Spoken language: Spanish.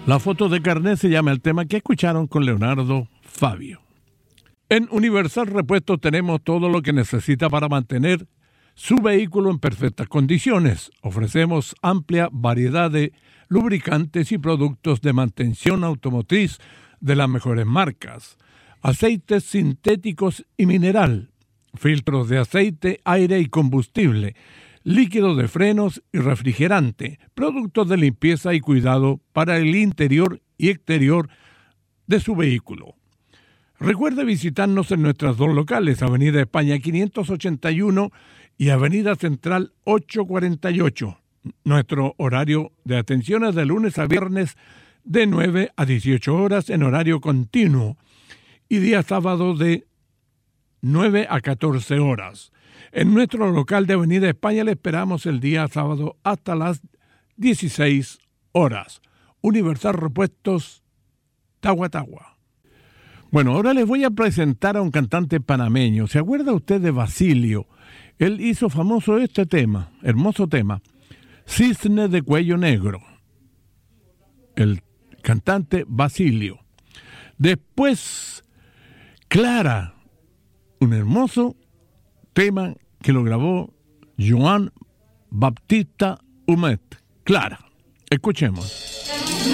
La foto de carnet se llama el tema que escucharon con Leonardo Fabio. En Universal Repuestos tenemos todo lo que necesita para mantener su vehículo en perfectas condiciones. Ofrecemos amplia variedad de lubricantes y productos de mantención automotriz de las mejores marcas, aceites sintéticos y mineral, filtros de aceite, aire y combustible, líquidos de frenos y refrigerante, productos de limpieza y cuidado para el interior y exterior de su vehículo. Recuerde visitarnos en nuestras dos locales, Avenida España 581 y Avenida Central 848. Nuestro horario de atención es de lunes a viernes de 9 a 18 horas en horario continuo y día sábado de 9 a 14 horas. En nuestro local de Avenida España le esperamos el día sábado hasta las 16 horas. Universal Repuestos, Tagua. Bueno, ahora les voy a presentar a un cantante panameño. ¿Se acuerda usted de Basilio? Él hizo famoso este tema, hermoso tema, Cisne de Cuello Negro. El cantante Basilio. Después, Clara, un hermoso tema que lo grabó Joan Baptista Humet. Clara, escuchemos.